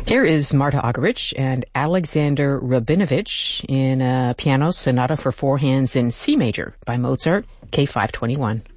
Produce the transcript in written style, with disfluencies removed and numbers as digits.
Here is Marta Argerich and Alexander Rabinovich in a piano sonata for four hands in C major by Mozart, K521.